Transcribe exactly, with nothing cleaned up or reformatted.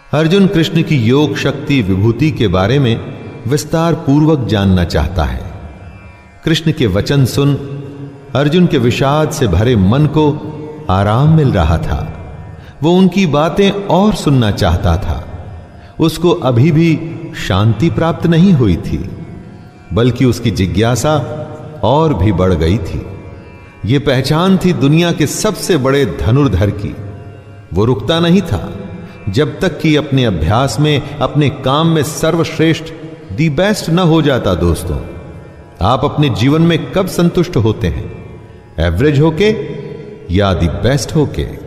अर्जुन कृष्ण की योग शक्ति विभूति के बारे में विस्तार पूर्वक जानना चाहता है। कृष्ण के वचन सुन अर्जुन के विषाद से भरे मन को आराम मिल रहा था। वो उनकी बातें और सुनना चाहता था। उसको अभी भी शांति प्राप्त नहीं हुई थी, बल्कि उसकी जिज्ञासा और भी बढ़ गई थी। ये पहचान थी दुनिया के सबसे बड़े धनुर्धर की। वो रुकता नहीं था जब तक कि अपने अभ्यास में, अपने काम में सर्वश्रेष्ठ, दी बेस्ट न हो जाता। दोस्तों, आप अपने जीवन में कब संतुष्ट होते हैं? एवरेज होके या दी बेस्ट होके?